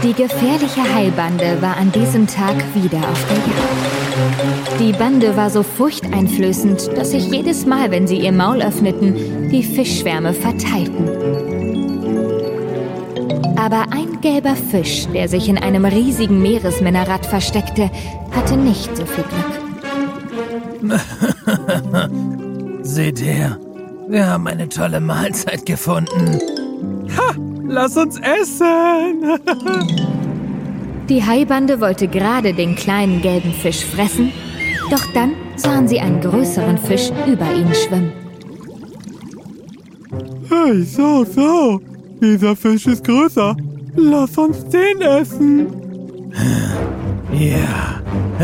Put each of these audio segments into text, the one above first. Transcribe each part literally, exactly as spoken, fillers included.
Die gefährliche Haibande war an diesem Tag wieder auf der Jagd. Die Bande war so furchteinflößend, dass sich jedes Mal, wenn sie ihr Maul öffneten, die Fischschwärme verteilten. Aber ein gelber Fisch, der sich in einem riesigen Meeresminerat versteckte, hatte nicht so viel Glück. Seht her, wir haben eine tolle Mahlzeit gefunden. Ha, lass uns essen! Die Haibande wollte gerade den kleinen gelben Fisch fressen, doch dann sahen sie einen größeren Fisch über ihnen schwimmen. Hey, so, so, dieser Fisch ist größer. Lass uns den essen. Ja.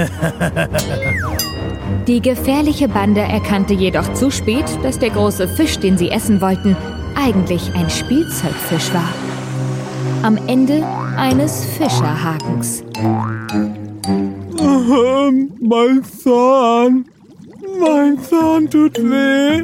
Die gefährliche Bande erkannte jedoch zu spät, dass der große Fisch, den sie essen wollten, eigentlich ein Spielzeugfisch war. Am Ende eines Fischerhakens. Ähm, mein Zahn. Mein Zahn tut weh.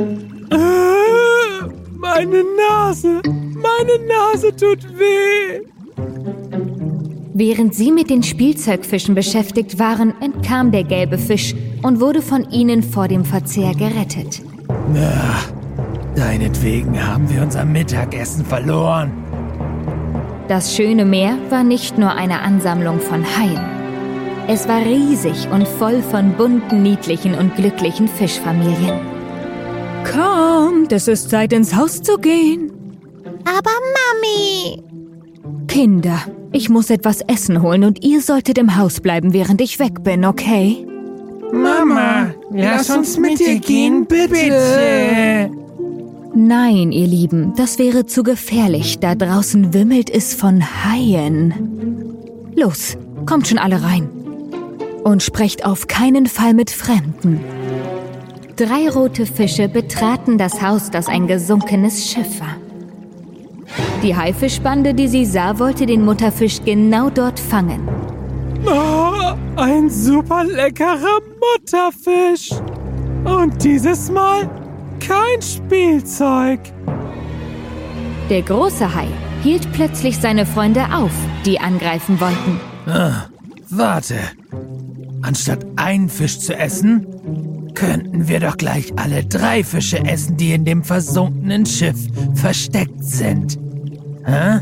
Äh, meine Nase. Meine Nase tut weh. Während sie mit den Spielzeugfischen beschäftigt waren, entkam der gelbe Fisch und wurde von ihnen vor dem Verzehr gerettet. Ach, deinetwegen haben wir unser Mittagessen verloren. Das schöne Meer war nicht nur eine Ansammlung von Haien. Es war riesig und voll von bunten, niedlichen und glücklichen Fischfamilien. Kommt, es ist Zeit, ins Haus zu gehen. Aber Mami... Kinder, ich muss etwas Essen holen und ihr solltet im Haus bleiben, während ich weg bin, okay? Mama, lass uns mit dir gehen, bitte. Nein, ihr Lieben, das wäre zu gefährlich. Da draußen wimmelt es von Haien. Los, kommt schon alle rein. Und sprecht auf keinen Fall mit Fremden. Drei rote Fische betraten das Haus, das ein gesunkenes Schiff war. Die Haifischbande, die sie sah, wollte den Mutterfisch genau dort fangen. Oh, ein super leckerer Mutterfisch. Und dieses Mal kein Spielzeug. Der große Hai hielt plötzlich seine Freunde auf, die angreifen wollten. Ah, warte. Anstatt einen Fisch zu essen, könnten wir doch gleich alle drei Fische essen, die in dem versunkenen Schiff versteckt sind. Hä?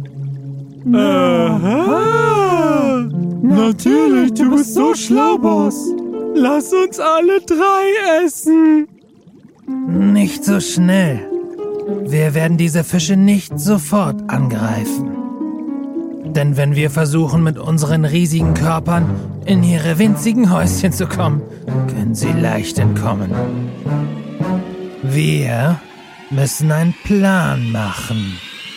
Aha. Natürlich, du bist so schlau, Boss. Lass uns alle drei essen. Nicht so schnell. Wir werden diese Fische nicht sofort angreifen. Denn wenn wir versuchen, mit unseren riesigen Körpern in ihre winzigen Häuschen zu kommen, können sie leicht entkommen. Wir müssen einen Plan machen.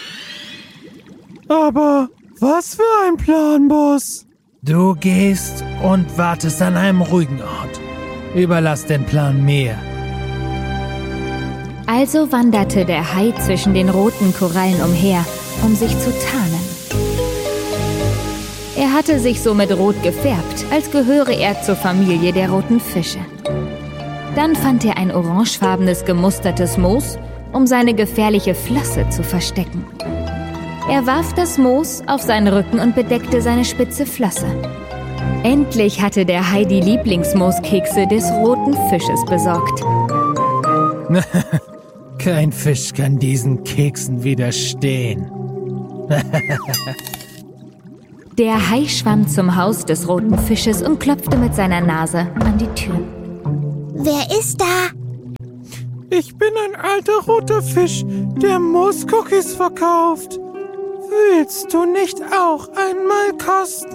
Aber was für ein Plan, Boss? Du gehst und wartest an einem ruhigen Ort. Überlass den Plan mir. Also wanderte der Hai zwischen den roten Korallen umher, um sich zu tarnen. Er hatte sich so mit Rot gefärbt, als gehöre er zur Familie der roten Fische. Dann fand er ein orangefarbenes gemustertes Moos, um seine gefährliche Flosse zu verstecken. Er warf das Moos auf seinen Rücken und bedeckte seine spitze Flosse. Endlich hatte der Hai die Lieblingsmooskekse des roten Fisches besorgt. Kein Fisch kann diesen Keksen widerstehen. Der Hai schwamm zum Haus des roten Fisches und klopfte mit seiner Nase an die Tür. Wer ist da? Ich bin ein alter roter Fisch, der Moos-Cookies verkauft. Willst du nicht auch einmal kosten?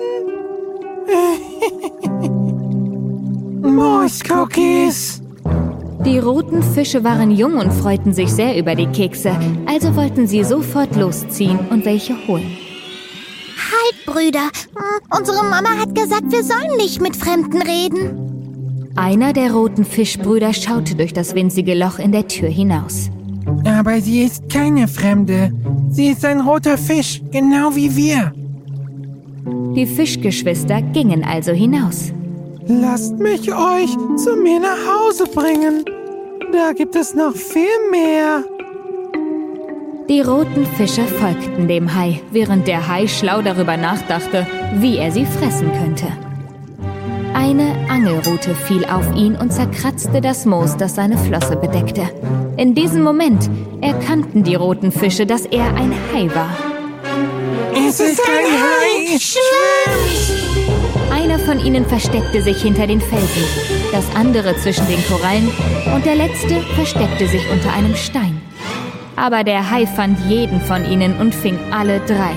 Moos-Cookies. Die roten Fische waren jung und freuten sich sehr über die Kekse, also wollten sie sofort losziehen und welche holen. Halt, Brüder. Unsere Mama hat gesagt, wir sollen nicht mit Fremden reden. Einer der roten Fischbrüder schaute durch das winzige Loch in der Tür hinaus. Aber sie ist keine Fremde. Sie ist ein roter Fisch, genau wie wir. Die Fischgeschwister gingen also hinaus. Lasst mich euch zu mir nach Hause bringen. Da gibt es noch viel mehr. Die roten Fische folgten dem Hai, während der Hai schlau darüber nachdachte, wie er sie fressen könnte. Eine Angelrute fiel auf ihn und zerkratzte das Moos, das seine Flosse bedeckte. In diesem Moment erkannten die roten Fische, dass er ein Hai war. Es ist ein Hai! Schwimmt! Einer von ihnen versteckte sich hinter den Felsen, das andere zwischen den Korallen und der letzte versteckte sich unter einem Stein. Aber der Hai fand jeden von ihnen und fing alle drei.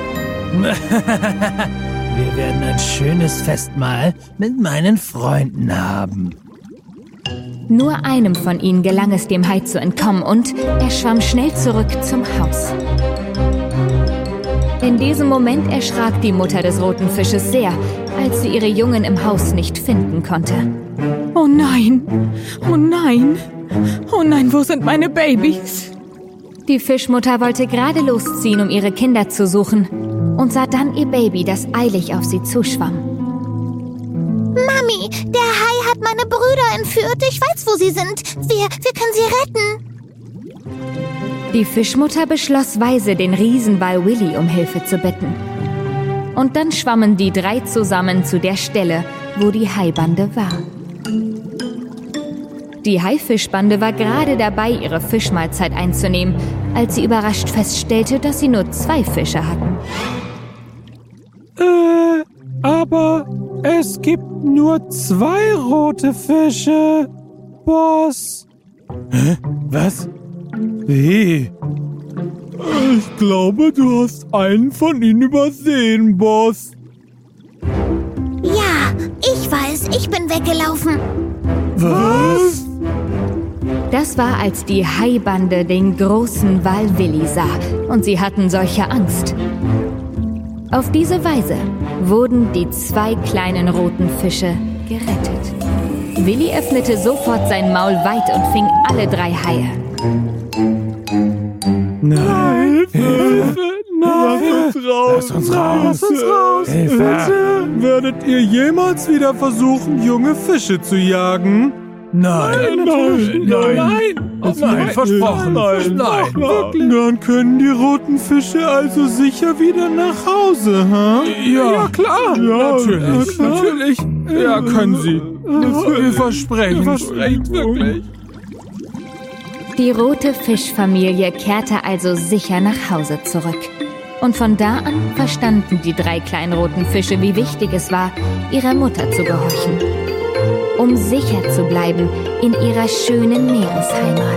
Wir werden ein schönes Festmahl mit meinen Freunden haben. Nur einem von ihnen gelang es, dem Hai zu entkommen und er schwamm schnell zurück zum Haus. In diesem Moment erschrak die Mutter des roten Fisches sehr, als sie ihre Jungen im Haus nicht finden konnte. Oh nein! Oh nein! Oh nein, wo sind meine Babys? Die Fischmutter wollte gerade losziehen, um ihre Kinder zu suchen, und sah dann ihr Baby, das eilig auf sie zuschwamm. Mami, der Hai hat meine Brüder entführt. Ich weiß, wo sie sind. Wir, wir können sie retten. Die Fischmutter beschloss weise, den Riesenwal Willy um Hilfe zu bitten. Und dann schwammen die drei zusammen zu der Stelle, wo die Haibande war. Die Haifischbande war gerade dabei, ihre Fischmahlzeit einzunehmen, als sie überrascht feststellte, dass sie nur zwei Fische hatten. Äh, aber es gibt nur zwei rote Fische, Boss. Hä? Was? Wie? Ich glaube, du hast einen von ihnen übersehen, Boss. Ja, ich weiß, ich bin weggelaufen. Was? Das war, als die Haibande den großen Wal Willy sah und sie hatten solche Angst. Auf diese Weise wurden die zwei kleinen roten Fische gerettet. Willy öffnete sofort sein Maul weit und fing alle drei Haie. Nein, Hilfe, nein, lass uns raus, lass uns raus, lass uns raus, Hilfe. Bitte. Werdet ihr jemals wieder versuchen, junge Fische zu jagen? Nein, nein, nein, nein, nein, nein, versprochen, nein, nein, wirklich. Dann können die roten Fische also sicher wieder nach Hause, ha? Ja, ja klar, ja, natürlich, klar. natürlich, ja, können sie. Wir versprechen, Wir versprechen wirklich. Die rote Fischfamilie kehrte also sicher nach Hause zurück. Und von da an verstanden die drei kleinen roten Fische, wie wichtig es war, ihrer Mutter zu gehorchen, um sicher zu bleiben in ihrer schönen Meeresheimat.